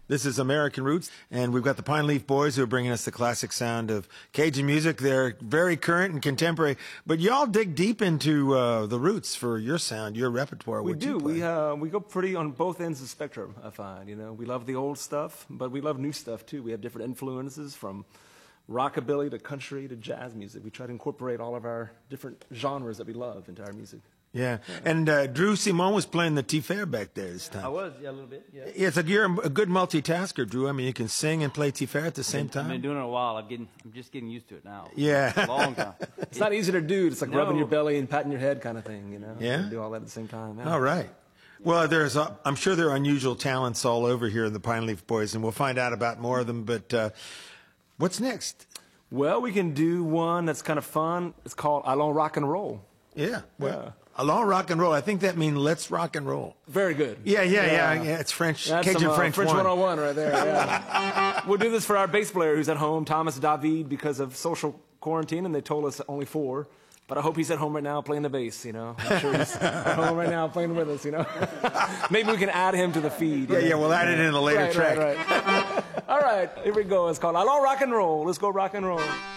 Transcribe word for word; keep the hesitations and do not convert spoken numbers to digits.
This is American Roots, and we've got the Pine Leaf Boys who are bringing us the classic sound of Cajun music. They're very current and contemporary, but y'all dig deep into uh, the roots for your sound, your repertoire. We what do. You play. We uh, we go pretty on both ends of the spectrum, I find. You know, we love the old stuff, but we love new stuff too. We have different influences from rockabilly to country to jazz music. We try to incorporate all of our different genres that we love into our music. Yeah, and uh, Drew Simon was playing the T-Fair back there this time. I was, yeah, a little bit, yeah. Yeah, it's like you're a good multitasker, Drew. I mean, you can sing and play T-Fair at the same I've time. been doing it a while. I'm getting, I'm just getting used to it now. Yeah. It's a long time. It's not easy to do. It's like No. rubbing your belly and patting your head kind of thing, you know? Yeah? You do all that at the same time. Yeah. All right. Well, there's, uh, I'm sure there are unusual talents all over here in the Pine Leaf Boys, and we'll find out about more of them. But uh, what's next? Well, we can do one that's kind of fun. It's called Allons Rock and Roll. Yeah. Well, Yeah. Along rock and roll. I think that means let's rock and roll. Very good. Yeah, yeah, yeah. Yeah. yeah it's French, That's Cajun some, uh, French, French one. one oh one right there, yeah. We'll do this for our bass player who's at home, Thomas David, because of social quarantine, and they told us only four. But I hope he's at home right now playing the bass, you know. I'm sure he's at home right now playing with us, you know. Maybe we can add him to the feed. Yeah, yeah, we'll add it in a later right, track. Right, right. All right, here we go. It's called Allons Rock and Roll. Let's go rock and roll.